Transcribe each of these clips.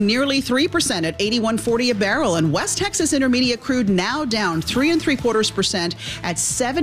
Nearly 3% at $81.40 a barrel, and West Texas Intermediate crude now down 3.75% at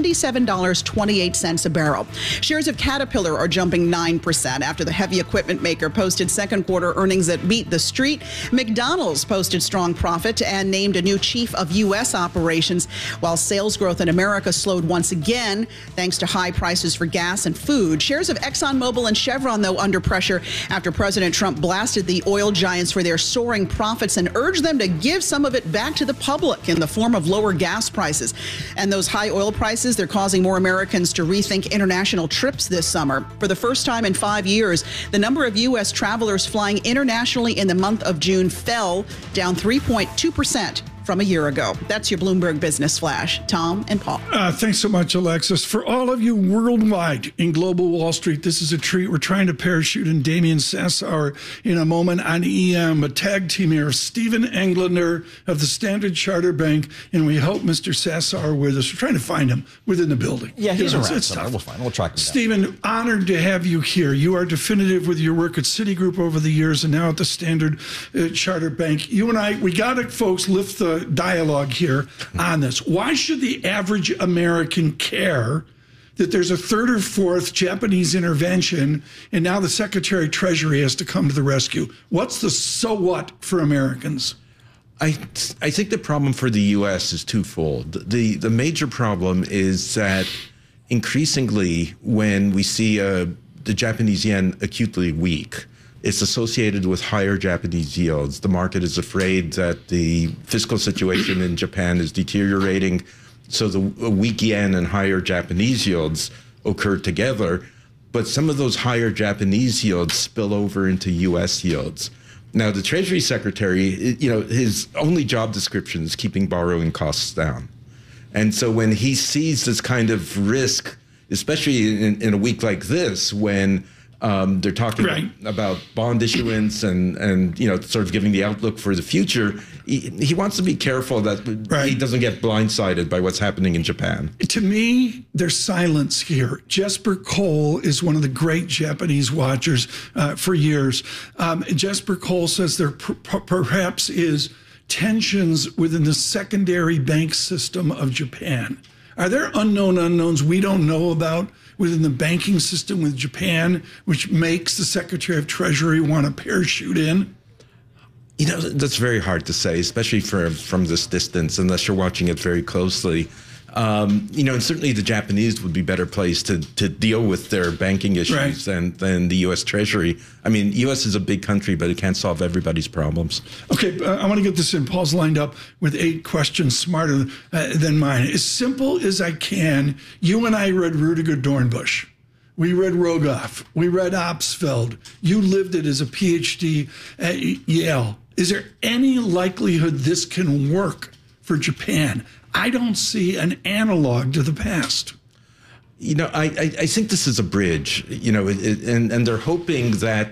$77.28 a barrel. Shares of Caterpillar are jumping 9% after the heavy equipment maker posted second quarter earnings that beat the street. McDonald's posted strong profit and named a new chief of U.S. operations, while sales growth in America slowed once again thanks to high prices for gas and food. Shares of ExxonMobil and Chevron, though, under pressure after President Trump blasted the oil giants for their soaring profits and urged them to give some of it back to the public in the form of lower gas prices. And those high oil prices, they're causing more Americans to rethink international trips this summer. For the first time in 5 years, the number of U.S. travelers flying internationally in the month of June fell, down 3.2% from a year ago. That's your Bloomberg Business Flash. Tom and Paul. Thanks so much, Alexis. For all of you worldwide in Global Wall Street, this is a treat. We're trying to parachute in Damien Sassower in a moment on EM, a tag team here, Stephen Englander of the Standard Chartered Bank, and we hope Mr. Sassower with us. We're trying to find him within the building. Yeah, he's around. It's tough. We'll find him. We'll track him down. Stephen, honored to have you here. You are definitive with your work at Citigroup over the years and now at the Standard Chartered Bank. You and I, we got to, folks, lift the dialogue here on this. Why should the average American care that there's a third or fourth Japanese intervention and now the Secretary of Treasury has to come to the rescue? What's the so what for Americans? I think the problem for the U.S. is twofold. The major problem is that increasingly when we see the Japanese yen acutely weak, it's associated with higher Japanese yields. The market is afraid that the fiscal situation in Japan is deteriorating, so the weak yen and higher Japanese yields occur together. But some of those higher Japanese yields spill over into U.S. yields. Now, the Treasury Secretary, his only job description is keeping borrowing costs down. And so when he sees this kind of risk, especially in a week like this, when they're talking about bond issuance and sort of giving the outlook for the future, he wants to be careful that he doesn't get blindsided by what's happening in Japan. To me, there's silence here. Jesper Cole is one of the great Japanese watchers for years. Jesper Cole says there perhaps is tensions within the secondary bank system of Japan. Are there unknown unknowns we don't know about within the banking system with Japan, which makes the Secretary of Treasury want to parachute in? That's very hard to say, especially from this distance, unless you're watching it very closely. And certainly the Japanese would be better placed to deal with their banking issues than the U.S. Treasury. I mean, U.S. is a big country, but it can't solve everybody's problems. Okay, I want to get this in. Paul's lined up with 8 questions smarter than mine. As simple as I can, you and I read Rudiger Dornbusch. We read Rogoff. We read Opsfeld. You lived it as a PhD at Yale. Is there any likelihood this can work for Japan? I don't see an analog to the past. I think this is a bridge, and they're hoping that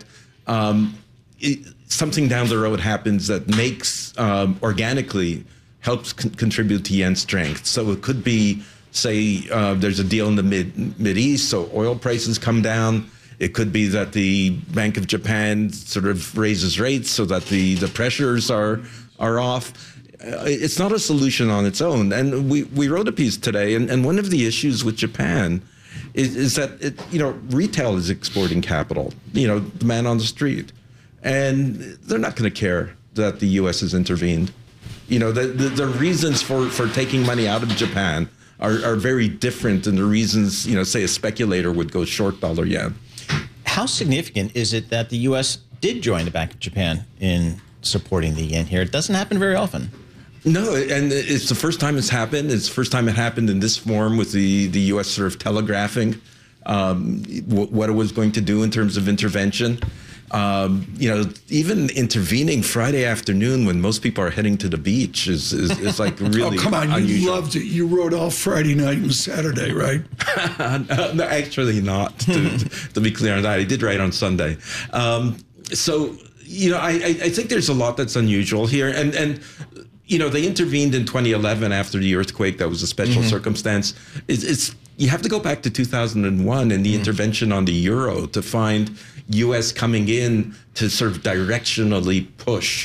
something down the road happens that makes organically helps contribute to yen strength. So it could be, say, there's a deal in the Mid-East, so oil prices come down. It could be that the Bank of Japan sort of raises rates so that the pressures are off. It's not a solution on its own. And we wrote a piece today, and one of the issues with Japan is that retail is exporting capital, the man on the street. And they're not going to care that the U.S. has intervened. The reasons for taking money out of Japan are very different than the reasons, say a speculator would go short dollar yen. How significant is it that the U.S. did join the Bank of Japan in supporting the yen here? It doesn't happen very often. No, and it's the first time it's happened. It's the first time it happened in this form with the U.S. sort of telegraphing what it was going to do in terms of intervention. Even intervening Friday afternoon when most people are heading to the beach is like really come on, unusual. You loved it. You wrote all Friday night and Saturday, right? No, actually not, to be clear on that. I did write on Sunday. I think there's a lot that's unusual here. And they intervened in 2011 after the earthquake. That was a special circumstance. You have to go back to 2001 and the intervention on the euro to find, U.S. coming in to sort of directionally push